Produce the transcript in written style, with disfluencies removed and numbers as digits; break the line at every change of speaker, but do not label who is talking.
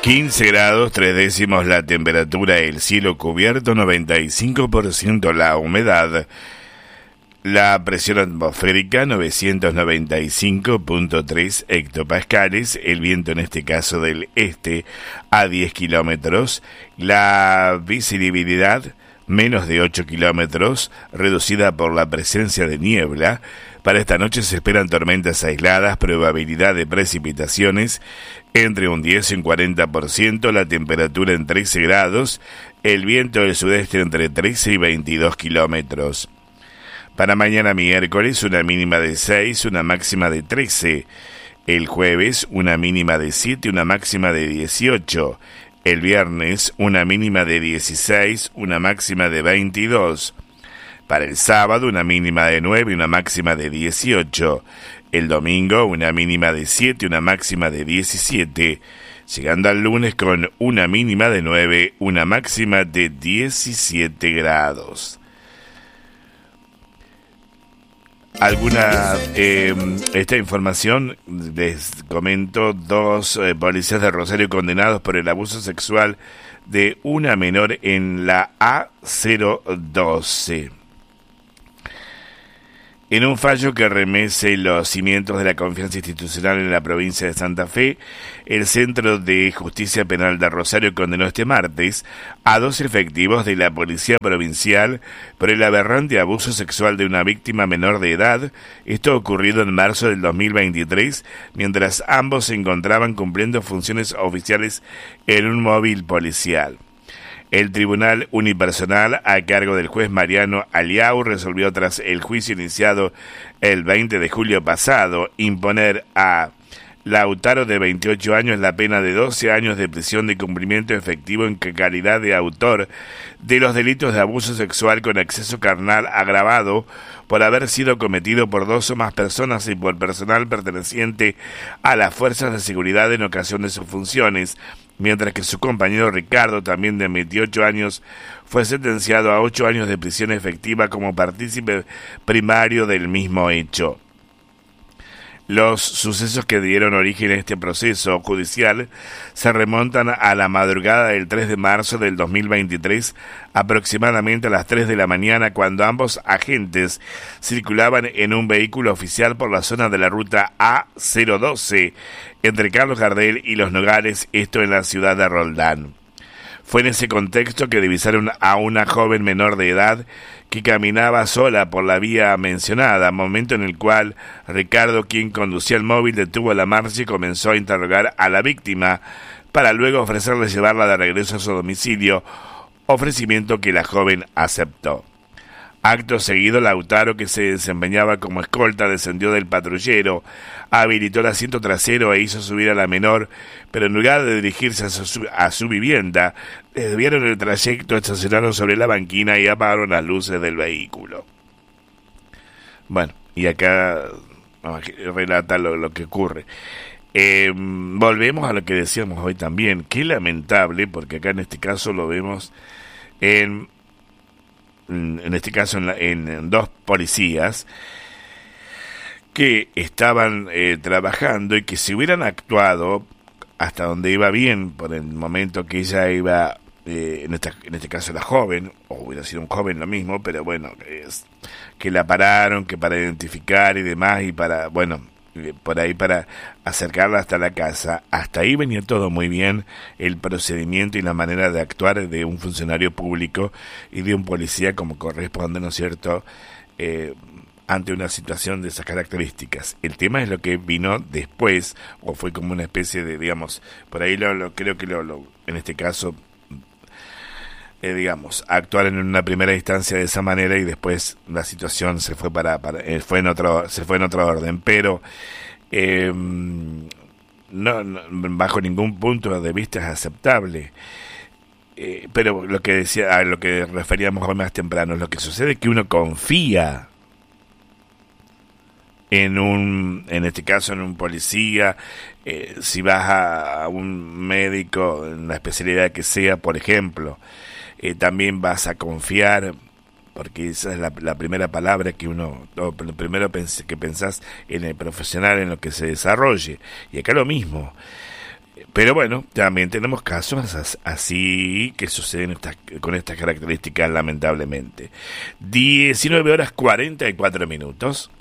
15 grados, 3 décimos la temperatura, el cielo cubierto, 95% la humedad, la presión atmosférica 995.3 hectopascales, el viento en este caso del este a 10 kilómetros, la visibilidad menos de 8 kilómetros, reducida por la presencia de niebla. Para esta noche se esperan tormentas aisladas, probabilidad de precipitaciones entre un 10 y un 40%, la temperatura en 13 grados, el viento del sudeste entre 13 y 22 kilómetros. Para mañana miércoles, una mínima de 6, una máxima de 13. El jueves, una mínima de 7, una máxima de 18. El viernes, una mínima de 16, una máxima de 22. Para el sábado, una mínima de 9 y una máxima de 18. El domingo, una mínima de 7 y una máxima de 17. Llegando al lunes con una mínima de 9, una máxima de 17 grados. Esta información, les comento, 2 policías de Rosario condenados por el abuso sexual de una menor en la A012. En un fallo que remece los cimientos de la confianza institucional en la provincia de Santa Fe, el Centro de Justicia Penal de Rosario condenó este martes a 2 efectivos de la Policía Provincial por el aberrante abuso sexual de una víctima menor de edad, esto ocurrido en marzo del 2023, mientras ambos se encontraban cumpliendo funciones oficiales en un móvil policial. El Tribunal Unipersonal, a cargo del juez Mariano Aliau, resolvió tras el juicio iniciado el 20 de julio pasado imponer a Lautaro, de 28 años, la pena de 12 años de prisión de cumplimiento efectivo en calidad de autor de los delitos de abuso sexual con exceso carnal agravado por haber sido cometido por 2 o más personas y por personal perteneciente a las fuerzas de seguridad en ocasión de sus funciones, mientras que su compañero Ricardo, también de 28 años, fue sentenciado a 8 años de prisión efectiva como partícipe primario del mismo hecho. Los sucesos que dieron origen a este proceso judicial se remontan a la madrugada del 3 de marzo del 2023, aproximadamente a las 3 de la mañana, cuando ambos agentes circulaban en un vehículo oficial por la zona de la ruta A012, entre Carlos Gardel y Los Nogales, esto en la ciudad de Roldán. Fue en ese contexto que divisaron a una joven menor de edad que caminaba sola por la vía mencionada, momento en el cual Ricardo, quien conducía el móvil, detuvo la marcha y comenzó a interrogar a la víctima para luego ofrecerle llevarla de regreso a su domicilio, ofrecimiento que la joven aceptó. Acto seguido, Lautaro, que se desempeñaba como escolta, descendió del patrullero, habilitó el asiento trasero e hizo subir a la menor, pero en lugar de dirigirse a su vivienda, desviaron el trayecto, estacionaron sobre la banquina y apagaron las luces del vehículo. Bueno, y acá relata lo que ocurre. Volvemos a lo que decíamos hoy también. Qué lamentable, porque acá en este caso lo vemos en este caso en 2 policías que estaban trabajando, y que si hubieran actuado hasta donde iba bien, por el momento que ella iba, en este caso la joven, o hubiera sido un joven lo mismo, pero bueno, que la pararon, que para identificar y demás, y para, bueno, por ahí para acercarla hasta la casa, hasta ahí venía todo muy bien, el procedimiento y la manera de actuar de un funcionario público y de un policía como corresponde, ¿no es cierto?, ante una situación de esas características. El tema es lo que vino después, o fue como una especie de, digamos, por ahí creo que en este caso, digamos, actuar en una primera instancia de esa manera, y después la situación se fue se fue en otro orden, pero no, bajo ningún punto de vista es aceptable. Pero lo que decía, a lo que referíamos hoy más temprano, lo que sucede es que uno confía en este caso en un policía. Si vas a un médico en la especialidad que sea, por ejemplo, también vas a confiar, porque esa es la primera palabra que lo primero que pensás en el profesional, en lo que se desarrolle. Y acá lo mismo. Pero bueno, también tenemos casos así que suceden con estas características, lamentablemente. 19 horas 44 minutos.